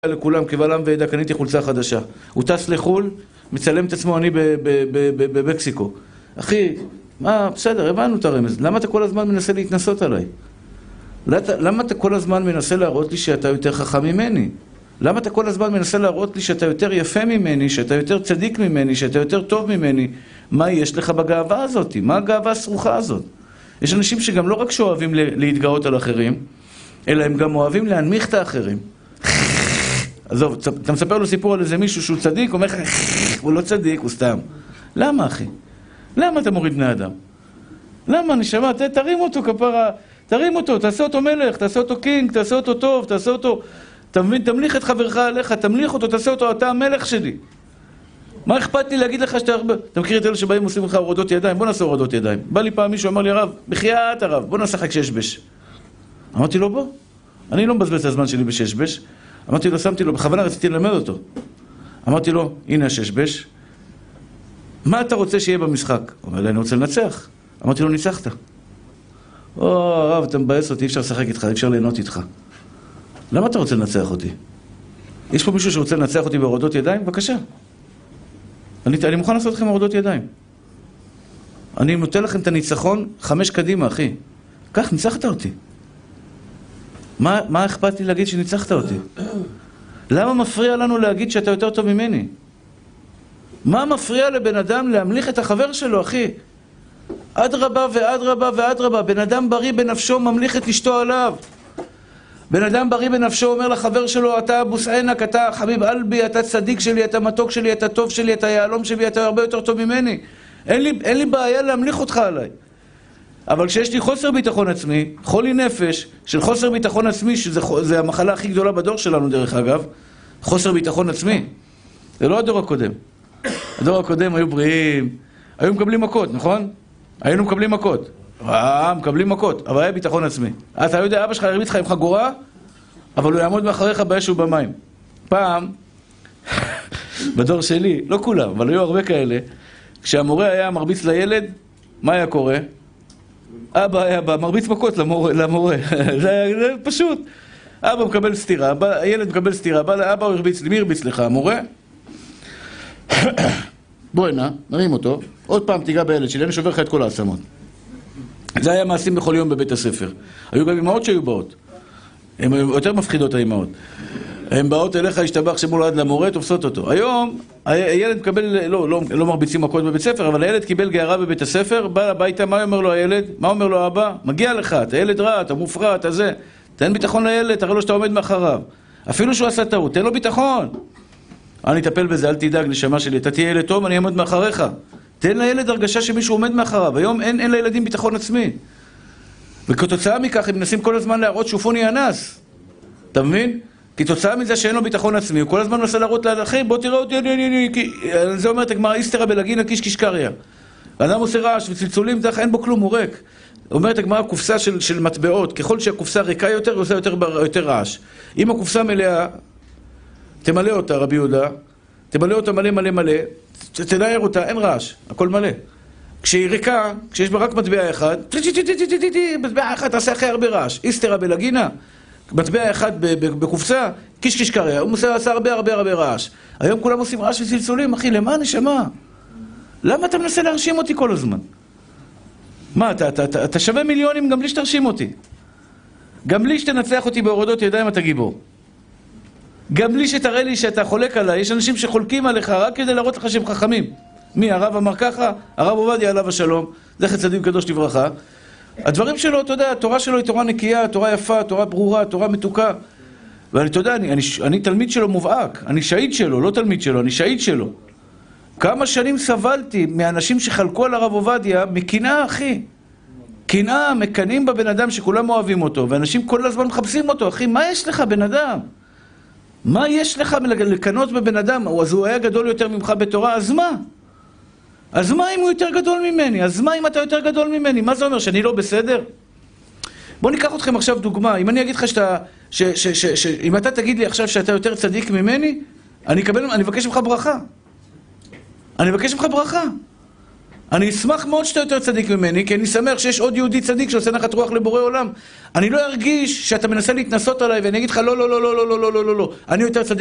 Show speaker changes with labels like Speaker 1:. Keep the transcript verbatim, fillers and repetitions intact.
Speaker 1: לכולם, כבעלם ועדה, קניתי חולצה חדשה. הוא טס לחול, מצלם את עצמו אני במקסיקו. אחי, מה, בסדר, הבנו את הרמז. למה אתה כל הזמן מנסה להתנסות עליי? למה אתה כל הזמן מנסה להראות לי שאתה יותר חכם ממני? למה אתה כל הזמן מנסה להראות לי שאתה יותר יפה ממני, שאתה יותר צדיק ממני, שאתה יותר טוב ממני? מה יש לך בגאווה הזאת? מה הגאווה הסרוכה הזאת? יש אנשים שגם לא רק שאוהבים להתגאות על אחרים, אלא הם גם אוהבים להנמיך את האחרים. עזוב, אתה מספר לו סיפור על איזה מישהו שהוא צדיק, אומר לך, הוא לא צדיק, הוא סתם. למה, אחי? למה אתה מוריד בני אדם? למה, נשמה, תרים אותו כפרה, תרים אותו, תעשה אותו מלך, תעשה אותו קינג, תעשה אותו טוב, תעשה אותו... אתה מבין, תמליך את חברך עליך, תמליך אותו, תעשה אותו, אתה המלך שלי. מה אכפת לי להגיד לך שאתה... אתה מכיר את אלה שבאים עושים לך הורדות ידיים? בוא נעשה הורדות ידיים. בא לי פעם מישהו, אמר לי, הרב, בחייאת הרב, בוא נשחק ששבש. אמרתי לו, בוא. אני לא מבזבז את הזמן שלי בששבש. אמרתי לו, שמתי לו, בכוונה רציתי ללמד אותו. אמרתי לו, הנה הששבש. מה אתה רוצה שיהיה במשחק? הוא אומר לי, אני רוצה לנצח. אמרתי לו, ניצחת. או, הרב, אתה מבאס אותי, אי אפשר לשחק איתך, אי אפשר ליהנות איתך. למה אתה רוצה לנצח אותי? יש פה מישהו שרוצה לנצח אותי בהורדות ידיים? בבקשה. אני, אני מוכן לעשות לכם הורדות ידיים. אני נותן לכם את הניצחון חמש קדימה, אחי. כך, ניצחת אותי. מה, מה אכפת לי להגיד שניצחת אותי? למה מפריע לנו להגיד שאתה יותר טוב ממני? מה מפריע לבן אדם להמליך את החבר שלו, אחי? עד רבה ועד רבה ועד רבה. בן אדם בריא בנפשו ממליך את אשתו עליו. בן אדם בריא בנפשו אומר לחבר שלו, אתה אבוס עינק, אתה חביב אלבי, אתה צדיק שלי, אתה מתוק שלי, אתה טוב שלי, אתה יעלום שלי, אתה הרבה יותר טוב ממני. אין לי, אין לי בעיה להמליך אותך עליי. אבל כשיש לי חוסר ביטחון עצמי, חולי נפש של חוסר ביטחון עצמי, שזה המחלה הכי גדולה בדור שלנו דרך אגב, חוסר ביטחון עצמי. זה לא הדור הקודם. הדור הקודם היו בריאים, היו מקבלים מכות, נכון? היינו מקבלים מכות. אה, מקבלים מכות, אבל היה ביטחון עצמי. אתה יודע, אבא שלך ירביץ לך עם חגורה, אבל הוא יעמוד מאחריך באש ובמים. פעם, בדור שלי, לא כולם, אבל היו הרבה כאלה, כשהמורה היה מרביץ לילד, מה היה קורה? אבא היה בא, מרביץ מכות למורה, למורה. זה היה פשוט. אבא מקבל סתירה, הילד מקבל סתירה, בא, אבא הוא הרביץ לי, מי הרביץ לך? המורה? בוא הנה, נרים אותו, עוד פעם תיגע בילד שלי, אני שובר לך את כל העצמות. זה היה מעשים בכל יום בבית הספר. היו גם אמהות שהיו באות. הן יותר מפחידות האמהות. הן באות אליך, השתבח שמול עד למורה, תופסות אותו. היום, הילד מקבל, לא, לא, לא מרביצים מכות בבית ספר, אבל הילד קיבל גערה בבית הספר, בא הביתה, מה אומר לו הילד? מה אומר לו אבא? מגיע לך, אתה ילד רע, אתה מופרע, אתה זה. תן ביטחון לילד, תראה לו שאתה עומד מאחריו. אפילו שהוא עשה טעות, תן לו ביטחון. אני אטפל בזה, אל תדאג, נשמה שלי, אתה תהיה ילד טוב, אני אעמוד מאחריך. תן לילד הרגשה שמישהו עומד מאחריו. היום אין, אין לילדים ביטחון עצמי. וכתוצאה מכך הם מנסים כל הזמן להראות שופוני אנס. אתה מבין? כתוצאה מזה שאין לו ביטחון עצמי, הוא כל הזמן מנסה להראות לאחי, בוא תראה אותי, אני, אני, אני, כי... זה אומרת, הגמרא, איסתרא בלגינה קיש קיש קריא. האדם עושה רעש וצלצולים, דרך אין בו כלום, הוא ריק. אומרת הגמרא, קופסה של, של מטבעות, ככל שהקופסה ריקה יותר, היא עושה יותר, יותר רעש. אם הקופסה מלאה, תמלא אותה, רבי יהודה, תמלא אותה מלא מלא מלא, תנער אותה, אין רעש, הכל מלא. כשהיא ריקה, כשיש בה רק מטבע אחד, מטבע אחד תעשה הכי הרבה רעש. איסתרא בלגינה, מטבע אחד בקופסה, קיש קיש קריא, הוא עושה הרבה הרבה הרבה רעש. היום כולם עושים רעש וצלצולים, אחי, למה נשמה? למה אתה מנסה להרשים אותי כל הזמן? מה, אתה, אתה, אתה, אתה שווה מיליונים גם בלי שתרשים אותי. גם בלי שתנצח אותי בהורדות ידיים אתה גיבור. גם בלי שתראה לי שאתה חולק עליי, יש אנשים שחולקים עליך רק כדי להראות לך שהם חכמים. מי? הרב אמר ככה, הרב עובדיה עליו השלום, זכר צדיק קדוש לברכה. הדברים שלו, אתה יודע, התורה שלו היא תורה נקייה, תורה יפה, תורה ברורה, תורה מתוקה. ואני, אתה יודע, אני, אני, אני תלמיד שלו מובהק, אני שהיד שלו, לא תלמיד שלו, אני שהיד שלו. כמה שנים סבלתי מאנשים שחלקו על הרב עובדיה, מקנאה, אחי. קנאה, מקנאים בבן אדם שכולם אוהבים אותו, ואנשים כל הזמן מחפשים אותו, אחי, מה יש לך בן אדם? מה יש לך לקנות בבן אדם? אז הוא היה גדול יותר ממך בתורה, אז מה? אז מה אם הוא יותר גדול ממני? אז מה אם אתה יותר גדול ממני? מה זה אומר? שאני לא בסדר? בוא ניקח אתכם עכשיו דוגמה. אם אני אגיד לך שאתה... ש, ש, ש, ש, אם אתה תגיד לי עכשיו שאתה יותר צדיק ממני, אני אקבל, אני אבקש ממך ברכה. אני אבקש ממך ברכה. אני אשמח מאוד שאתה יותר צדיק ממני, כי אני שמח שיש עוד יהודי צדיק שעושה נחת רוח לבורא עולם. אני לא ארגיש שאתה מנסה להתנסות עליי, ואני אגיד לך, לא, לא, לא, לא, לא, לא, לא, לא, לא, אני יותר צדיק